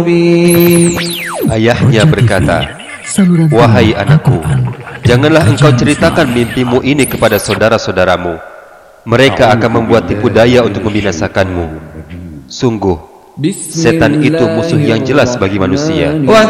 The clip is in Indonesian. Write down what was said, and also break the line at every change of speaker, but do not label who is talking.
Ayahnya berkata, "Wahai anakku, janganlah engkau ceritakan mimpimu ini kepada saudara-saudaramu. Mereka akan membuat tipu daya untuk membinasakanmu. Sungguh, setan itu musuh yang jelas bagi manusia."